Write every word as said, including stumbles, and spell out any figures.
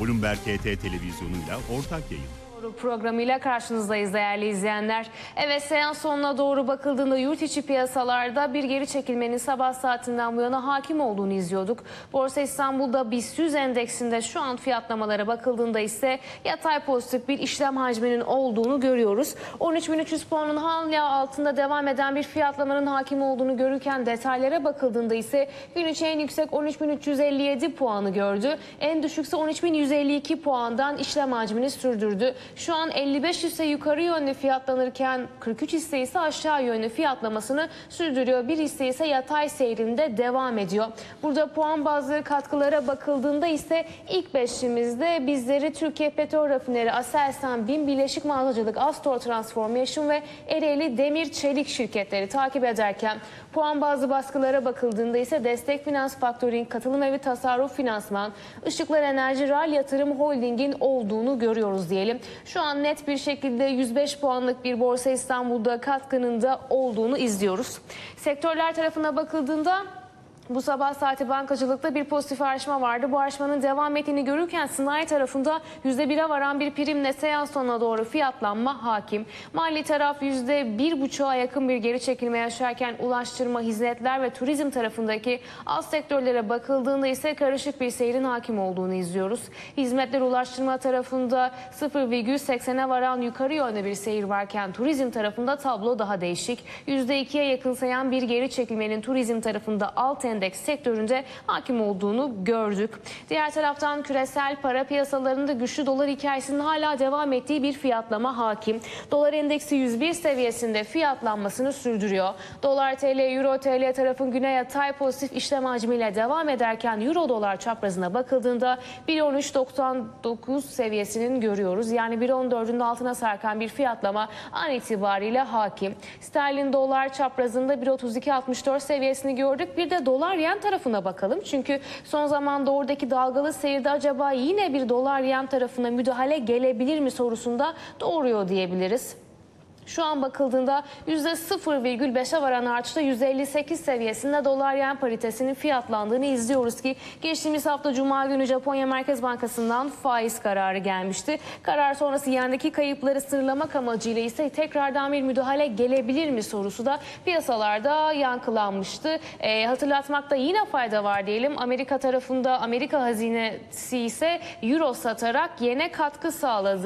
Bloomberg H T televizyonuyla ortak yayın. Programıyla karşınızdayız değerli izleyenler. Evet, seans sonuna doğru bakıldığında yurt içi piyasalarda bir geri çekilmenin sabah saatinden bu yana hakim olduğunu izliyorduk. Borsa İstanbul'da BIST yüz endeksinde şu an fiyatlamalara bakıldığında ise yatay pozitif bir işlem hacminin olduğunu görüyoruz. on üç bin üç yüz puanın hala altında devam eden bir fiyatlamanın hakim olduğunu görürken detaylara bakıldığında ise gün içi en yüksek on üç bin üç yüz elli yedi puanı gördü. En düşükse on üç bin yüz elli iki puandan işlem hacmini sürdürdü. Şu an elli beş hisse yukarı yönlü fiyatlanırken kırk üç hisse ise aşağı yönlü fiyatlamasını sürdürüyor. Bir hisse ise yatay seyrinde devam ediyor. Burada puan bazlı katkılara bakıldığında ise ilk beşimizde bizleri Türkiye Petrol Rafineri, Aselsan, BİM Birleşik Mağazacılık, Astor Transformation ve Ereğli Demir Çelik şirketleri takip ederken puan bazlı baskılara bakıldığında ise Destek Finans Factoring, Katılım Evi Tasarruf Finansman, Işıklar Enerji, Ral Yatırım Holding'in olduğunu görüyoruz diyelim. Şu an net bir şekilde yüz beş puanlık bir Borsa İstanbul'da katkının da olduğunu izliyoruz. Sektörler tarafına bakıldığında bu sabah saati bankacılıkta bir pozitif artma vardı. Bu artmanın devam ettiğini görürken sanayi tarafında yüzde bire varan bir primle seans sonuna doğru fiyatlanma hakim. Mali taraf yüzde bir buçuğa yakın bir geri çekilme yaşarken ulaştırma, hizmetler ve turizm tarafındaki alt sektörlere bakıldığında ise karışık bir seyrin hakim olduğunu izliyoruz. Hizmetler ulaştırma tarafında sıfır virgül seksene varan yukarı yönlü bir seyir varken turizm tarafında tablo daha değişik. yüzde ikiye yakınsayan bir geri çekilmenin turizm tarafında alt endeks sektöründe hakim olduğunu gördük. Diğer taraftan küresel para piyasalarında güçlü dolar hikayesinin hala devam ettiği bir fiyatlama hakim. Dolar endeksi yüz bir seviyesinde fiyatlanmasını sürdürüyor. Dolar T L, Euro T L tarafın güne yatay pozitif işlem hacmiyle devam ederken Euro dolar çaprazına bakıldığında bir on üç doksan dokuz seviyesinin görüyoruz. Yani bir on dördün altına sarkan bir fiyatlama an itibariyle hakim. Sterlin dolar çaprazında bir otuz iki altmış dört seviyesini gördük. Bir de dolar yen tarafına bakalım. Çünkü son zamanda oradaki dalgalı seyirde acaba yine bir dolar yen tarafına müdahale gelebilir mi sorusunda doğuruyor diyebiliriz. Şu an bakıldığında yüzde sıfır virgül beşe varan artışta yüz elli sekiz seviyesinde dolar yen paritesinin fiyatlandığını izliyoruz ki geçtiğimiz hafta Cuma günü Japonya Merkez Bankası'ndan faiz kararı gelmişti. Karar sonrası yendeki kayıpları sınırlamak amacıyla ise tekrardan bir müdahale gelebilir mi sorusu da piyasalarda yankılanmıştı. E, hatırlatmakta yine fayda var diyelim. Amerika tarafında Amerika hazinesi ise euro satarak yene katkı sağladı.